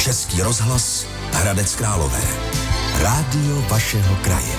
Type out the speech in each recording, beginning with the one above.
Český rozhlas Hradec Králové. Rádio vašeho kraje.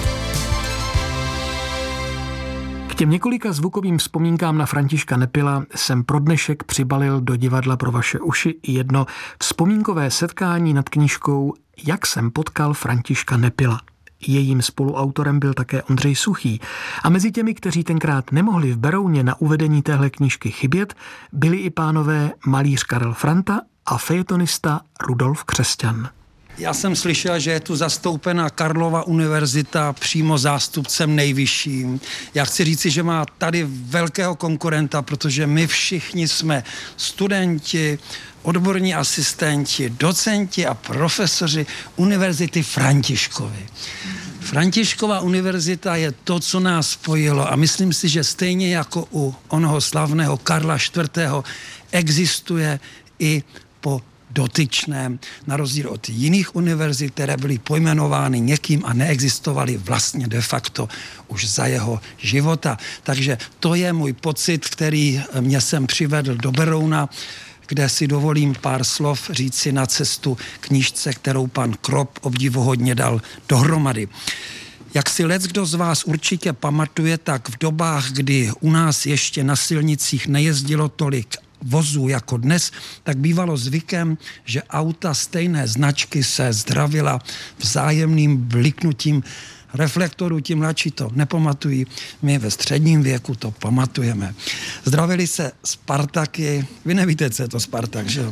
K těm několika zvukovým vzpomínkám na Františka Nepila jsem pro dnešek přibalil do divadla pro vaše uši jedno vzpomínkové setkání nad knížkou Jak jsem potkal Františka Nepila. Jejím spoluautorem byl také Ondřej Suchý a mezi těmi, kteří tenkrát nemohli v Berouně na uvedení téhle knížky chybět, byli i pánové malíř Karel Franta a fejetonista Rudolf Křesťan. Já jsem slyšel, že je tu zastoupena Karlova univerzita přímo zástupcem nejvyšším. Já chci říci, že má tady velkého konkurenta, protože my všichni jsme studenti, odborní asistenti, docenti a profesoři Univerzity Františkovy. Františkova univerzita je to, co nás spojilo a myslím si, že stejně jako u onoho slavného Karla IV. Existuje i po dotyčném, na rozdíl od jiných univerzit, které byly pojmenovány někým a neexistovaly vlastně de facto už za jeho života. Takže to je můj pocit, který mě sem přivedl do Berouna, kde si dovolím pár slov říci na cestu knížce, kterou pan Krop obdivuhodně dal dohromady. Jak si leckdo z vás určitě pamatuje, tak v dobách, kdy u nás ještě na silnicích nejezdilo tolik vozů jako dnes, tak bývalo zvykem, že auta stejné značky se zdravila vzájemným bliknutím reflektorů. Ti mladší to nepamatují, my ve středním věku to pamatujeme. Zdravili se Spartaky, vy nevíte, co je to Spartak, že jo?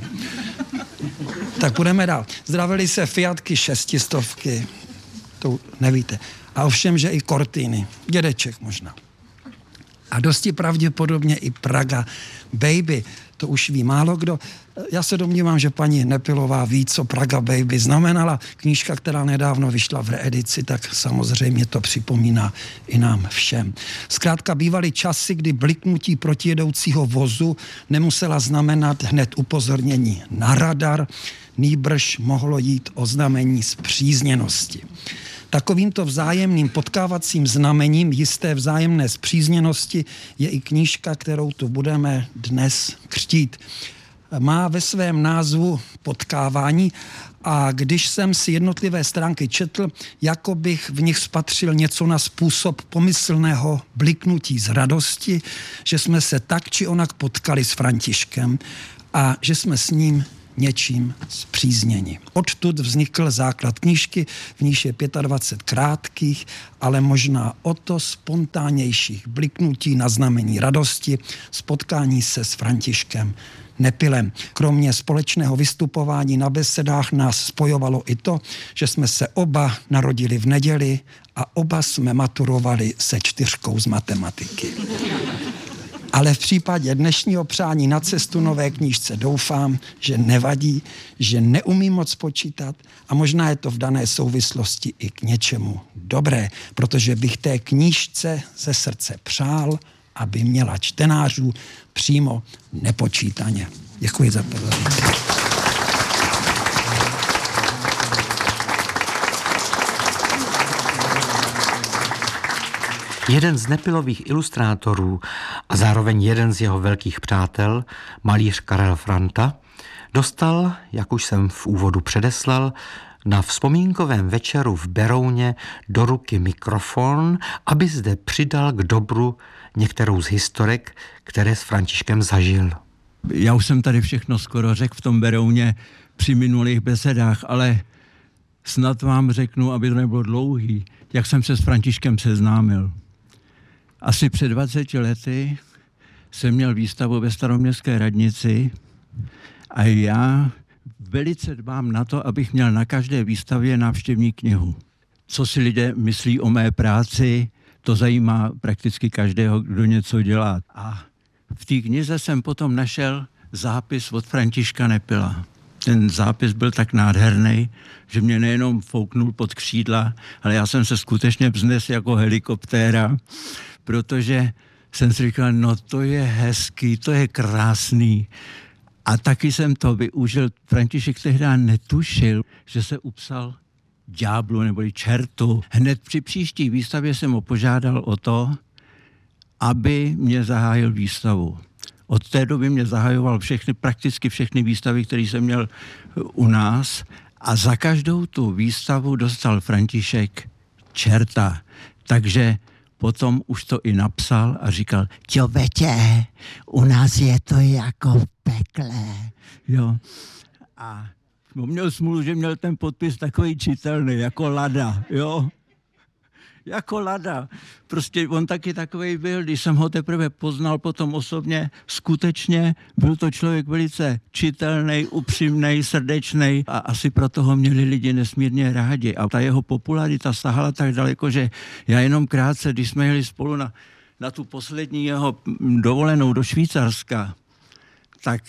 Tak půjdeme dál. Zdravili se Fiatky 600, to nevíte. A ovšem, že i Cortiny, dědeček možná. A dosti pravděpodobně i Praga Baby, to už ví málo kdo. Já se domnívám, že paní Nepilová ví, co Praga Baby znamenala. Knížka, která nedávno vyšla v reedici, tak samozřejmě to připomíná i nám všem. Zkrátka bývaly časy, kdy bliknutí protijedoucího vozu nemusela znamenat hned upozornění na radar, nýbrž mohlo jít o znamení spřízněnosti. Takovýmto vzájemným potkávacím znamením jisté vzájemné spřízněnosti je i knížka, kterou tu budeme dnes křtít. Má ve svém názvu Potkávání a když jsem si jednotlivé stránky četl, jako bych v nich spatřil něco na způsob pomyslného bliknutí z radosti, že jsme se tak či onak potkali s Františkem a že jsme s ním něčím spřízněni. Odtud vznikl základ knížky, v níž je 25 krátkých, ale možná o to spontánnějších bliknutí na znamení radosti, spotkání se s Františkem Nepilem. Kromě společného vystupování na besedách nás spojovalo i to, že jsme se oba narodili v neděli a oba jsme maturovali se 4 z matematiky. Ale v případě dnešního přání na cestu nové knížce doufám, že nevadí, že neumím moc počítat a možná je to v dané souvislosti i k něčemu dobré, protože bych té knížce ze srdce přál, aby měla čtenářů přímo nepočítaně. Děkuji za pozornost. Jeden z Nepilových ilustrátorů a zároveň jeden z jeho velkých přátel, malíř Karel Franta, dostal, jak už jsem v úvodu předeslal, na vzpomínkovém večeru v Berouně do ruky mikrofon, aby zde přidal k dobru některou z historek, které s Františkem zažil. Já už jsem tady všechno skoro řekl v tom Berouně při minulých besedách, ale snad vám řeknu, aby to nebylo dlouhý, jak jsem se s Františkem seznámil. Asi před 20 lety jsem měl výstavu ve Staroměstské radnici a já velice dbám na to, abych měl na každé výstavě návštěvní knihu. Co si lidé myslí o mé práci, to zajímá prakticky každého, kdo něco dělá. A v té knize jsem potom našel zápis od Františka Nepila. Ten zápis byl tak nádherný, že mě nejenom fouknul pod křídla, ale já jsem se skutečně vznesl jako helikoptéra, protože jsem si říkal, no to je hezký, to je krásný. A taky jsem to využil. František tehdy netušil, že se upsal ďáblu neboli čertu. Hned při příští výstavě jsem ho požádal o to, aby mě zahájil výstavu. Od té doby mě zahajoval prakticky všechny výstavy, které jsem měl u nás, a za každou tu výstavu dostal František čerta. Takže potom už to i napsal a říkal, čověče, u nás je to jako v pekle. Jo. A měl smůlu, že měl ten podpis takový čitelný, jako Lada, jo. Jako Lada. Prostě on taky takovej byl, když jsem ho teprve poznal potom osobně, skutečně byl to člověk velice čitelný, upřímný, srdečný a asi proto ho měli lidi nesmírně rádi. A ta jeho popularita sahala tak daleko, že já jenom krátce, když jsme jeli spolu na tu poslední jeho dovolenou do Švýcarska, tak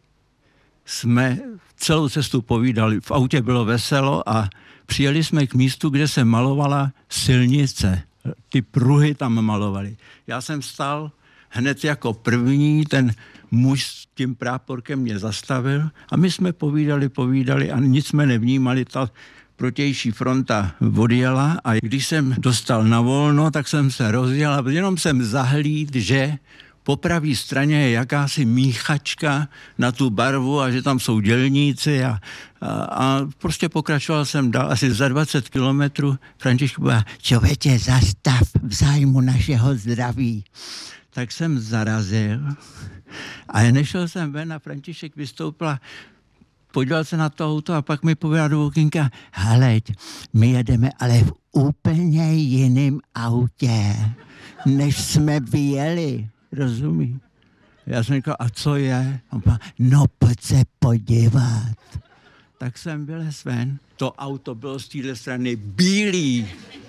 jsme celou cestu povídali. V autě bylo veselo a přijeli jsme k místu, kde se malovala silnice. Ty pruhy tam malovali. Já jsem stál hned jako první, ten muž s tím práporkem mě zastavil a my jsme povídali a nic jsme nevnímali. Ta protější fronta odjela a když jsem dostal na volno, tak jsem se rozjel a jenom jsem zahlídl, že po pravé straně je jakási míchačka na tu barvu a že tam jsou dělníci a prostě pokračoval jsem dál asi za 20 kilometrů. František byla, člověče, zastav v zájmu našeho zdraví. Tak jsem zarazil a nešel jsem ven a František vystoupila, podíval se na to auto a pak mi povedal do okýnka, haleď, my jedeme ale v úplně jiném autě, než jsme vyjeli. Rozumí? Já jsem říkal, a co je? On říkal, no pojď se podívat. Tak jsem vylez ven, to auto bylo z téhle strany bílý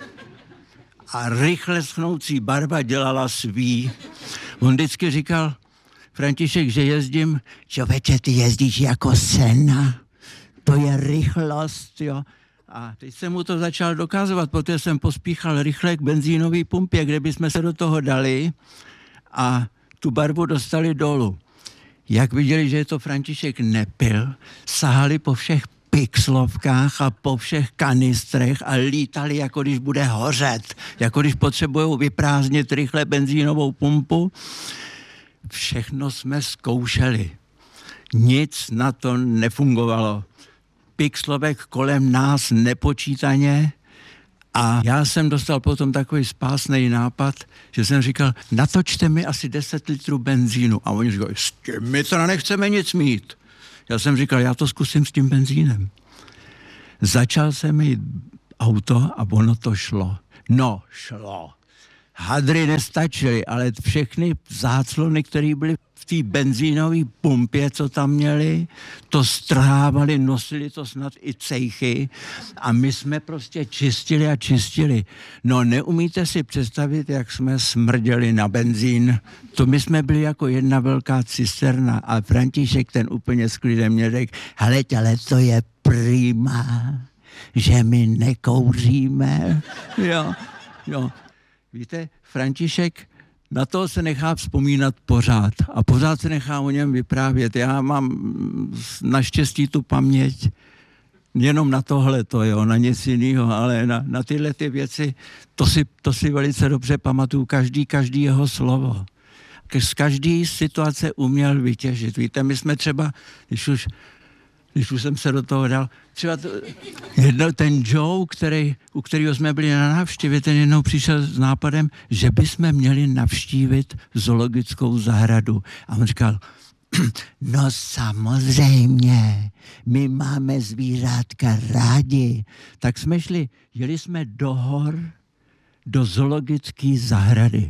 a rychle schnoucí barva dělala svý. On vždycky říkal, František, že jezdím, člověče, ty jezdíš jako Senna, to je rychlost, jo. A teď jsem mu to začal dokazovat, protože jsem pospíchal rychle k benzínové pumpě, kde bychom se do toho dali a tu barvu dostali dolů. Jak viděli, že je to František nepil, sahali po všech pixlovkách a po všech kanistrech a lítali, jako když bude hořet, jako když potřebujou vyprázdnit rychle benzínovou pumpu. Všechno jsme zkoušeli. Nic na to nefungovalo. Pixlovek kolem nás nepočítaně. A já jsem dostal potom takový spásný nápad, že jsem říkal, natočte mi asi 10 litrů benzínu. A oni říkali, s tím my to nechceme nic mít. Já jsem říkal, já to zkusím s tím benzínem. Začal jsem mít auto a ono to šlo. No, šlo. Hadry nestačily, ale všechny záclony, které byly v té benzínové pumpě, co tam měli, to strhávali, nosili to snad i cejchy a my jsme prostě čistili a čistili. No neumíte si představit, jak jsme smrděli na benzín. To my jsme byli jako jedna velká cisterna a František ten úplně s klidem mě řekl, hele, ale to je prima, že my nekouříme. Jo. Víte, František na to se nechá vzpomínat pořád a pořád se nechá o něm vyprávět. Já mám naštěstí tu paměť jenom na tohleto, jo, na nic jiného, ale na tyhle ty věci, to si velice dobře pamatuju, každý jeho slovo. Z každé situace uměl vytěžit. Víte, my jsme třeba, když už jsem se do toho dal, třeba ten Joe, u kterého jsme byli na návštěvě, ten jednou přišel s nápadem, že bychom měli navštívit zoologickou zahradu. A on říkal, no samozřejmě, my máme zvířátka rádi. Tak jsme jeli jsme do hor, do zoologické zahrady.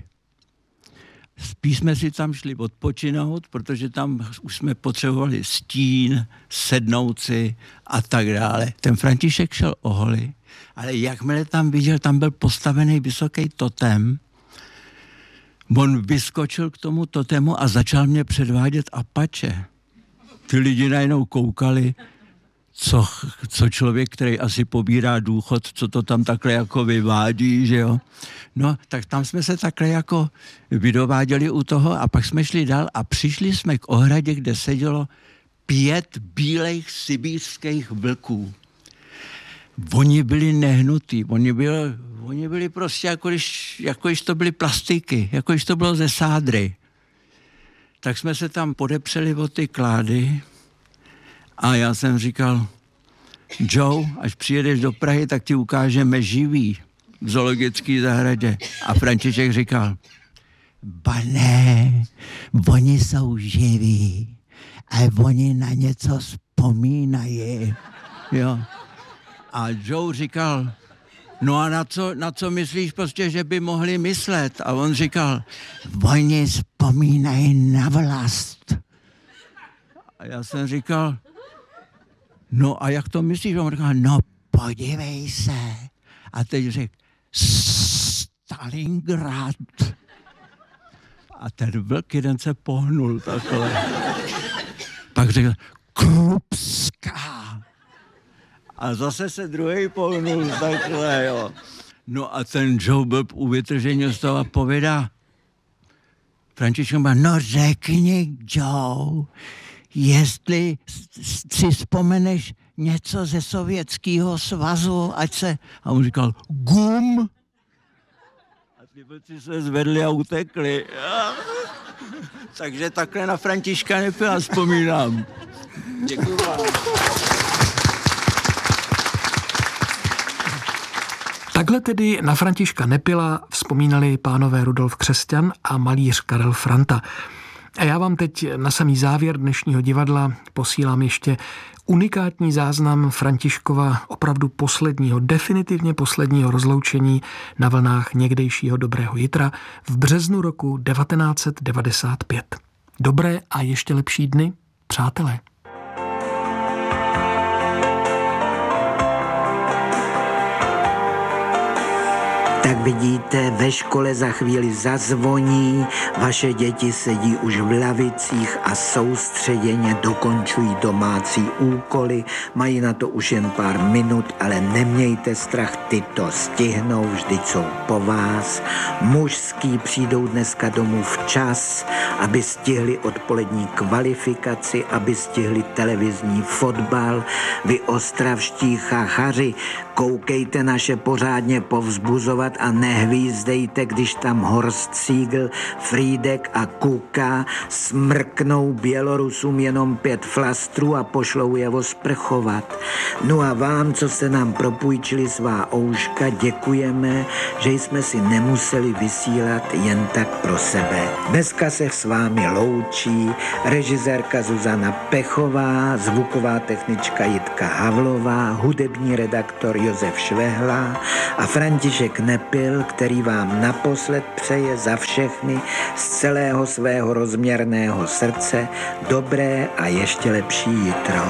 Spíš jsme si tam šli odpočinout, protože tam už jsme potřebovali stín, sednout si a tak dále. Ten František šel oholi, ale jakmile tam viděl, tam byl postavený vysoký totem, on vyskočil k tomu totemu a začal mě předvádět Apache. Ty lidi najednou koukali, co člověk, který asi pobírá důchod, co to tam takhle jako vyvádí, že jo. No, tak tam jsme se takhle jako vydováděli u toho a pak jsme šli dál a přišli jsme k ohradě, kde sedělo 5 bílejch sibírských vlků. Oni byli nehnutí, oni byli prostě jako když to byly plastiky, jako když to bylo ze sádry. Tak jsme se tam podepřeli o ty klády a já jsem říkal, Joe, až přijedeš do Prahy, tak ti ukážeme živý v zoologické zahradě. A František říkal, Pane, oni jsou živí a oni na něco vzpomínají. Jo. A Joe říkal, no a na co myslíš prostě, že by mohli myslet? A on říkal, oni vzpomínají na vlast. A já jsem říkal, no a jak to myslíš? On říkal, no podívej se. A teď řekl, Stalingrad. A ten vlk jeden se pohnul takhle. Pak řekl, Krupská. A zase se druhý pohnul takhle, jo. No a ten Joe byl u vytržení z toho a povědá, František má, no řekni, Joe, jestli si vzpomeneš něco ze Sovětského svazu, ať se... A on říkal, gum. A ty vlci se zvedli a utekli. Takže takhle na Františka Nepila vzpomínám. Děkuju vám. Takhle tedy na Františka Nepila vzpomínali pánové Rudolf Křesťan a malíř Karel Franta. A já vám teď na samý závěr dnešního divadla posílám ještě unikátní záznam Františkova opravdu posledního, definitivně posledního rozloučení na vlnách někdejšího Dobrého Jitra v březnu roku 1995. Dobré a ještě lepší dny, přátelé. Tak vidíte, ve škole za chvíli zazvoní, vaše děti sedí už v lavicích a soustředěně dokončují domácí úkoly, mají na to už jen pár minut, ale nemějte strach, ty to stihnou, vždyť jsou po vás. Mužský přijdou dneska domů včas, aby stihli odpolední kvalifikaci, aby stihli televizní fotbal. Vy ostravští chachaři, koukejte naše pořádně povzbuzovat a nehvízdejte, když tam Horst Siegel, Frýdek a Kuka smrknou Bělorusům jenom 5 flastrů a pošlou je osprchovat. No a vám, co jste nám propůjčili svá ouška, děkujeme, že jsme si nemuseli vysílat jen tak pro sebe. Dneska se s vámi loučí režisérka Zuzana Pechová, zvuková technička Jitka Havlová, hudební redaktor Josef Švehla a František Nepil, který vám naposled přeje za všechny z celého svého rozměrného srdce dobré a ještě lepší jitro.